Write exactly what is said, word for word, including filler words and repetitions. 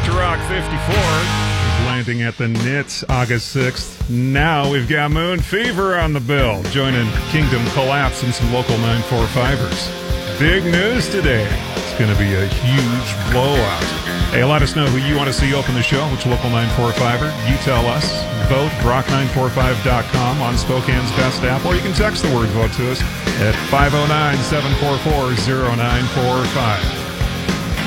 to Rock fifty-four is landing at the Nits August sixth. Now we've got Moon Fever on the bill, joining Kingdom Collapse and some local nine forty-fivers. Big news today. It's going to be a huge blowout. Hey, let us know who you want to see open the show, which local nine forty-fiver. You tell us. Vote rock nine forty-five dot com on Spokane's Best app, or you can text the word vote to us at five oh nine, seven four four, oh nine four five.